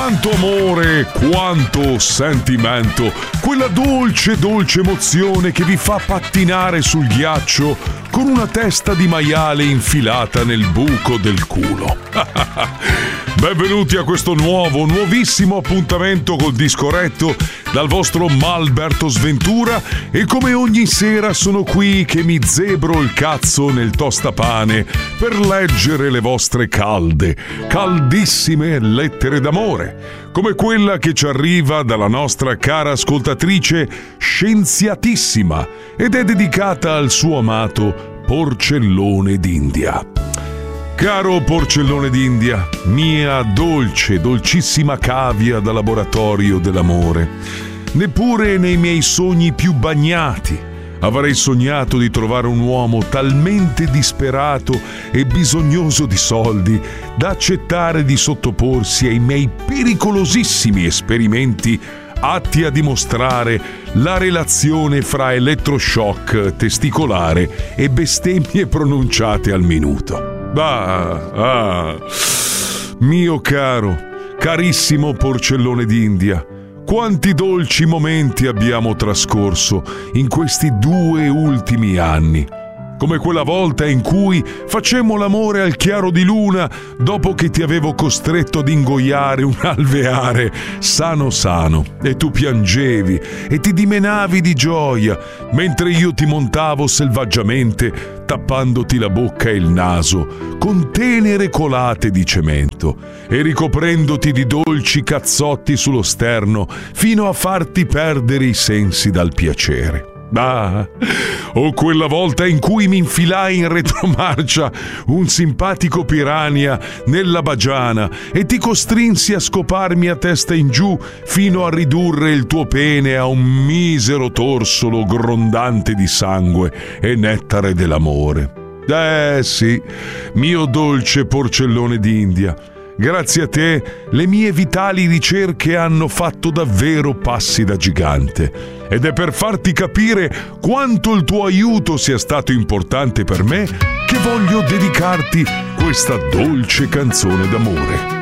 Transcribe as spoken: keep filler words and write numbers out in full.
Quanto amore, quanto sentimento, quella dolce, dolce emozione che vi fa pattinare sul ghiaccio con una testa di maiale infilata nel buco del culo. Benvenuti a questo nuovo, nuovissimo appuntamento col Disco Retto dal vostro Malberto Sventura, e come ogni sera sono qui che mi zebro il cazzo nel tostapane per leggere le vostre calde, caldissime lettere d'amore, come quella che ci arriva dalla nostra cara ascoltatrice scienziatissima ed è dedicata al suo amato Porcellone d'India. Caro Porcellone d'India, mia dolce, dolcissima cavia da laboratorio dell'amore, neppure nei miei sogni più bagnati avrei sognato di trovare un uomo talmente disperato e bisognoso di soldi da accettare di sottoporsi ai miei pericolosissimi esperimenti atti a dimostrare la relazione fra elettroshock testicolare e bestemmie pronunciate al minuto. Ah, ah, mio caro, carissimo Porcellone d'India, quanti dolci momenti abbiamo trascorso in questi due ultimi anni, come quella volta in cui facemmo l'amore al chiaro di luna dopo che ti avevo costretto ad ingoiare un alveare sano sano e tu piangevi e ti dimenavi di gioia mentre io ti montavo selvaggiamente tappandoti la bocca e il naso con tenere colate di cemento e ricoprendoti di dolci cazzotti sullo sterno fino a farti perdere i sensi dal piacere. Ah, o quella volta in cui mi infilai in retromarcia un simpatico piranha nella bagiana e ti costrinsi a scoparmi a testa in giù fino a ridurre il tuo pene a un misero torsolo grondante di sangue e nettare dell'amore. Eh sì, mio dolce Porcellone d'India, grazie a te le mie vitali ricerche hanno fatto davvero passi da gigante, ed è per farti capire quanto il tuo aiuto sia stato importante per me che voglio dedicarti questa dolce canzone d'amore.